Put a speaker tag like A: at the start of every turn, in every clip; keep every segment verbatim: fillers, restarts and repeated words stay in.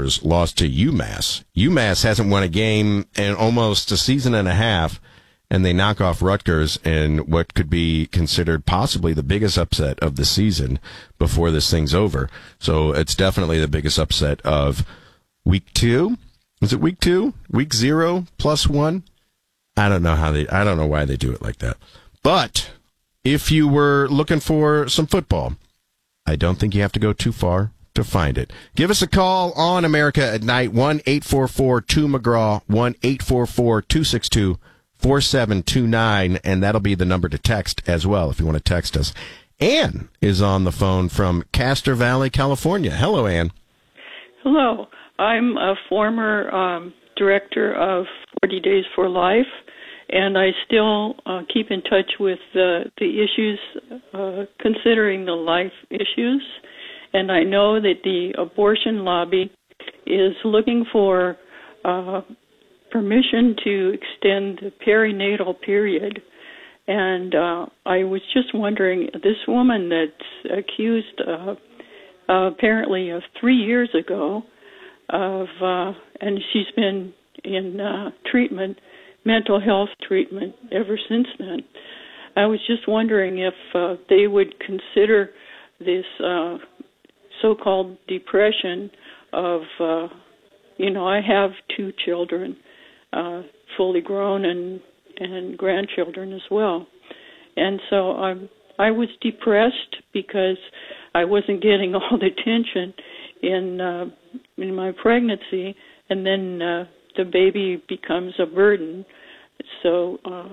A: Rutgers lost to UMass. UMass hasn't won a game in almost a season and a half, and they knock off Rutgers in what could be considered possibly the biggest upset of the season before this thing's over. So it's definitely the biggest upset of week two. Is it week two? Week zero plus one? I don't know how they, I don't know why they do it like that. But if you were looking for some football, I don't think you have to go too far to find it. Give us a call on America at Night, one eight four four two McGraw, one eight four four two six two four seven two nine, and that'll be the number to text as well if you want to text us. Ann is on the phone from Castor Valley, California. Hello, Ann.
B: Hello. I'm a former um, director of forty Days for Life, and I still uh, keep in touch with uh, the issues, uh, considering the life issues. And I know that the abortion lobby is looking for uh, permission to extend the perinatal period. And uh, I was just wondering, this woman that's accused uh, uh, apparently of three years ago of, uh, and she's been in uh, treatment, mental health treatment ever since then. I was just wondering if uh, they would consider this uh, so-called depression of, uh, you know, I have two children, uh, fully grown and, and grandchildren as well. And so I'm, I was depressed because I wasn't getting all the attention in, uh, in my pregnancy, and then uh, the baby becomes a burden. So uh,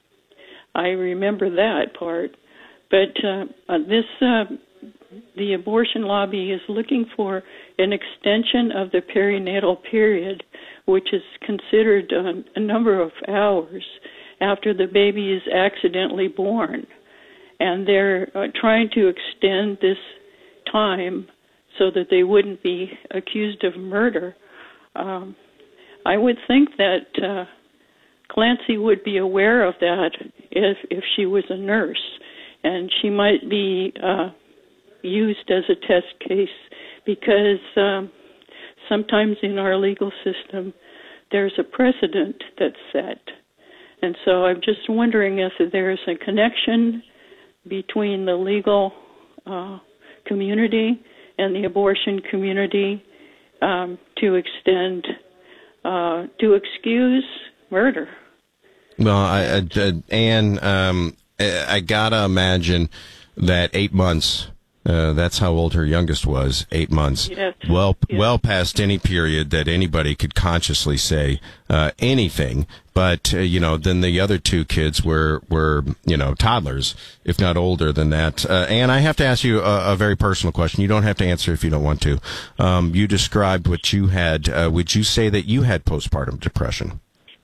B: I remember that part. But uh, uh, this, uh, the abortion lobby is looking for an extension of the perinatal period, which is considered uh, a number of hours after the baby is accidentally born. And they're uh, trying to extend this time so that they wouldn't be accused of murder. Um, I would think that uh, Clancy would be aware of that if if she was a nurse, and she might be uh, used as a test case because um, sometimes in our legal system there's a precedent that's set. And so I'm just wondering if there's a connection between the legal uh, community and the abortion community um, to extend, uh, to excuse murder.
A: Well, I, I, Anne, um, I gotta imagine that eight months, uh, that's how old her youngest was, eight months.
B: Yes.
A: Well,
B: yes.
A: well past any period that anybody could consciously say uh, anything. But, uh, you know, then the other two kids were, were, you know, toddlers, if not older than that. Uh, Anne, I have to ask you a, a very personal question. You don't have to answer if you don't want to. Um, you described what you had. Uh, would you say that you had postpartum depression?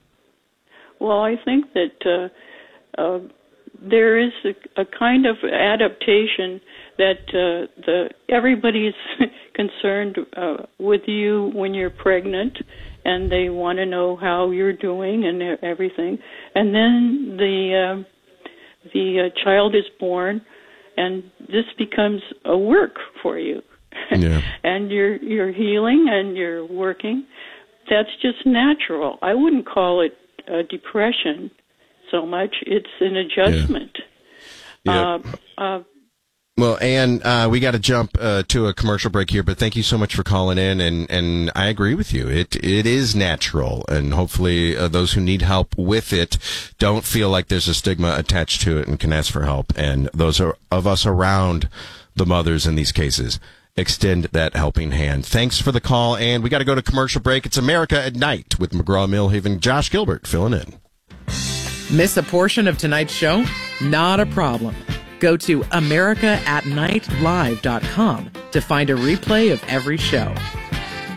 B: Well, I think that uh, uh, there is a, a kind of adaptation that uh, the everybody's concerned uh, with you when you're pregnant, and they want to know how you're doing and everything. And then the uh, the uh, child is born, and this becomes a work for you.
A: Yeah.
B: And you're you're healing and you're working. That's just natural. I wouldn't call it a depression so much. It's an adjustment.
A: Yeah. Yeah.
B: Uh, uh,
A: Well, Anne, uh, we got to jump uh, to a commercial break here, but thank you so much for calling in, and, and I agree with you. It it is natural, and hopefully uh, those who need help with it don't feel like there's a stigma attached to it and can ask for help. And those are, of us around the mothers in these cases, extend that helping hand. Thanks for the call, Anne. We got to go to commercial break. It's America at Night with McGraw-Milhaven. Josh Gilbert filling in.
C: Miss a portion of tonight's show? Not a problem. Go to america at night live dot com to find a replay of every show.